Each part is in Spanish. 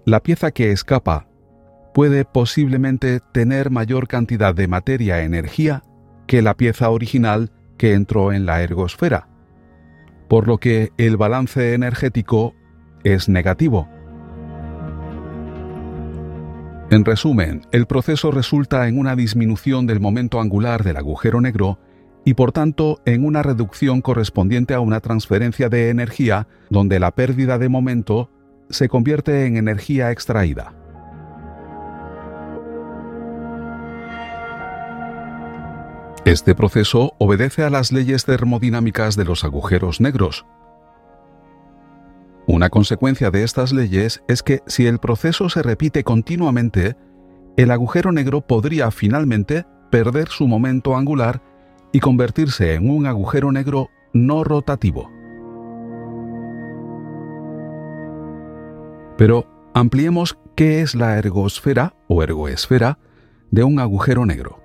la pieza que escapa puede posiblemente tener mayor cantidad de materia-energía que la pieza original que entró en la ergosfera, por lo que el balance energético es negativo. En resumen, el proceso resulta en una disminución del momento angular del agujero negro y por tanto en una reducción correspondiente a una transferencia de energía donde la pérdida de momento se convierte en energía extraída. Este proceso obedece a las leyes termodinámicas de los agujeros negros. Una consecuencia de estas leyes es que si el proceso se repite continuamente, el agujero negro podría finalmente perder su momento angular y convertirse en un agujero negro no rotativo. Pero ampliemos qué es la ergosfera o ergoesfera de un agujero negro.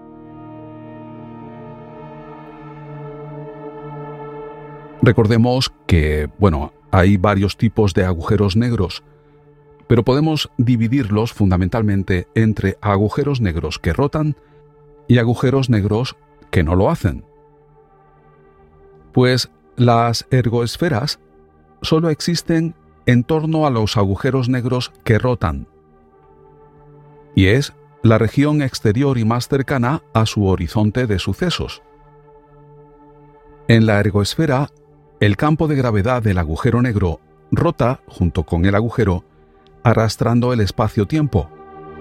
Recordemos que, hay varios tipos de agujeros negros, pero podemos dividirlos fundamentalmente entre agujeros negros que rotan y agujeros negros que no lo hacen. Pues las ergoesferas solo existen en torno a los agujeros negros que rotan, y es la región exterior y más cercana a su horizonte de sucesos. En la ergoesfera, el campo de gravedad del agujero negro rota junto con el agujero, arrastrando el espacio-tiempo.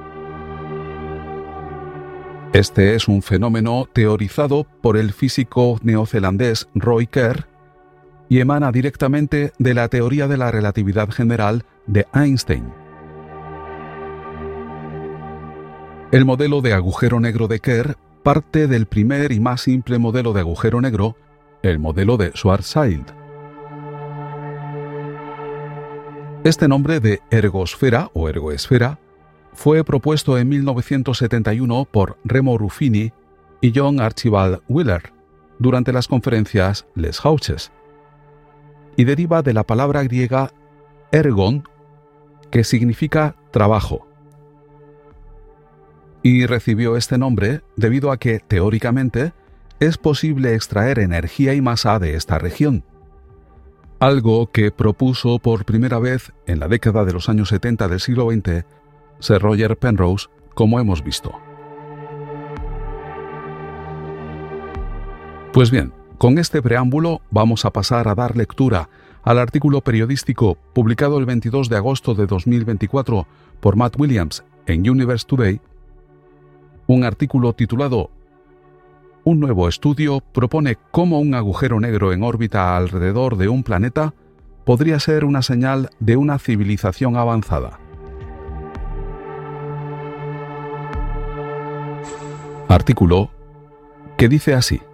Este es un fenómeno teorizado por el físico neozelandés Roy Kerr y emana directamente de la teoría de la relatividad general de Einstein. El modelo de agujero negro de Kerr parte del primer y más simple modelo de agujero negro, el modelo de Schwarzschild. Este nombre de ergosfera o ergoesfera fue propuesto en 1971 por Remo Ruffini y John Archibald Wheeler durante las conferencias Les Houses, y deriva de la palabra griega ergon, que significa trabajo. Y recibió este nombre debido a que, teóricamente, es posible extraer energía y masa de esta región, algo que propuso por primera vez en la década de los años 70 del siglo XX Sir Roger Penrose, como hemos visto. Pues bien, con este preámbulo vamos a pasar a dar lectura al artículo periodístico publicado el 22 de agosto de 2024 por Matt Williams en Universe Today, un artículo titulado Un nuevo estudio propone cómo un agujero negro en órbita alrededor de un planeta podría ser una señal de una civilización avanzada. Artículo que dice así: